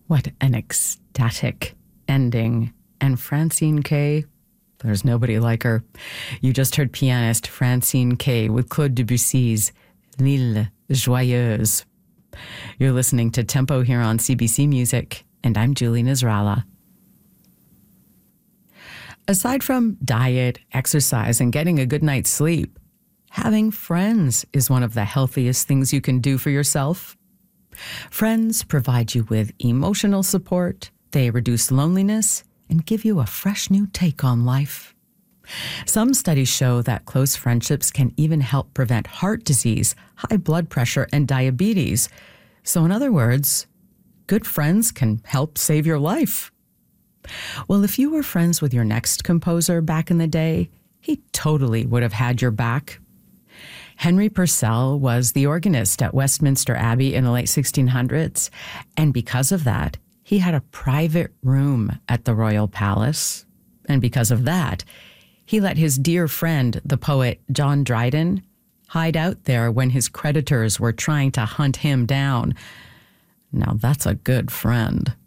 What an ecstatic ending. And Francine Kay, there's nobody like her. You just heard pianist Francine Kay with Claude Debussy's L'Île Joyeuse. You're listening to Tempo here on CBC Music, and I'm Julie Nasrallah. Aside from diet, exercise, and getting a good night's sleep, having friends is one of the healthiest things you can do for yourself. Friends provide you with emotional support, they reduce loneliness, and give you a fresh new take on life. Some studies show that close friendships can even help prevent heart disease, high blood pressure, and diabetes. So in other words, good friends can help save your life. Well, if you were friends with your next composer back in the day, he totally would have had your back. Henry Purcell was the organist at Westminster Abbey in the late 1600s, and because of that, he had a private room at the Royal Palace. And because of that, he let his dear friend, the poet John Dryden, hide out there when his creditors were trying to hunt him down. Now that's a good friend.